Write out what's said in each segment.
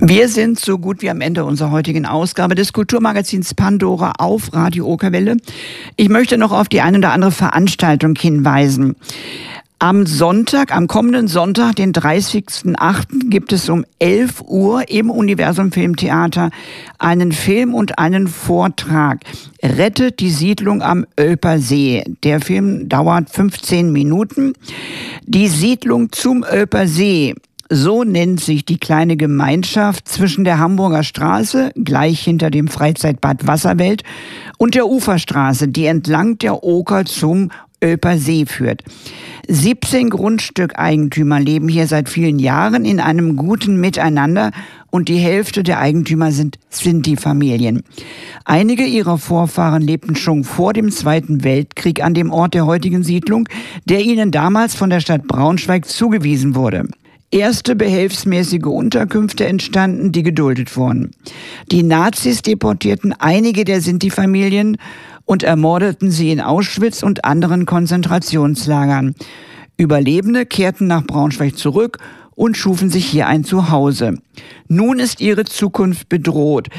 Wir sind so gut wie am Ende unserer heutigen Ausgabe des Kulturmagazins Pandora auf Radio Okerwelle. Ich möchte noch auf die eine oder andere Veranstaltung hinweisen. Am kommenden Sonntag, den 30.08., gibt es um 11 Uhr im Universum Filmtheater einen Film und einen Vortrag. Rettet die Siedlung am Ölper-See. Der Film dauert 15 Minuten. Die Siedlung zum Ölper-See. So nennt sich die kleine Gemeinschaft zwischen der Hamburger Straße, gleich hinter dem Freizeitbad Wasserwelt, und der Uferstraße, die entlang der Oker zum Ölper-See führt. 17 Grundstückeigentümer leben hier seit vielen Jahren in einem guten Miteinander und die Hälfte der Eigentümer sind Sinti-Familien. Einige ihrer Vorfahren lebten schon vor dem Zweiten Weltkrieg an dem Ort der heutigen Siedlung, der ihnen damals von der Stadt Braunschweig zugewiesen wurde. Erste behelfsmäßige Unterkünfte entstanden, die geduldet wurden. Die Nazis deportierten einige der Sinti-Familien und ermordeten sie in Auschwitz und anderen Konzentrationslagern. Überlebende kehrten nach Braunschweig zurück und schufen sich hier ein Zuhause. Nun ist ihre Zukunft bedroht.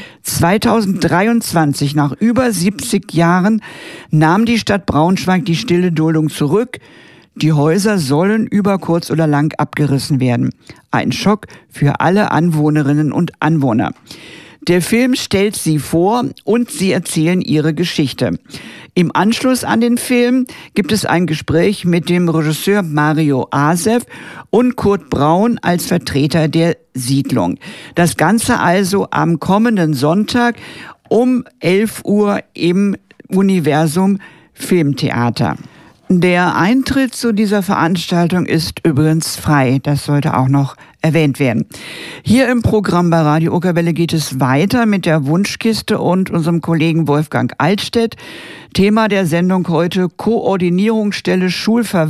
2023, nach über 70 Jahren, nahm die Stadt Braunschweig die stille Duldung zurück. Die Häuser sollen über kurz oder lang abgerissen werden. Ein Schock für alle Anwohnerinnen und Anwohner. Der Film stellt sie vor und sie erzählen ihre Geschichte. Im Anschluss an den Film gibt es ein Gespräch mit dem Regisseur Mario Asef und Kurt Braun als Vertreter der Siedlung. Das Ganze also am kommenden Sonntag um 11 Uhr im Universum Filmtheater. Der Eintritt zu dieser Veranstaltung ist übrigens frei. Das sollte auch noch erwähnt werden. Hier im Programm bei Radio Okerwelle geht es weiter mit der Wunschkiste und unserem Kollegen Wolfgang Altstedt. Thema der Sendung heute: Koordinierungsstelle Schulverwaltung.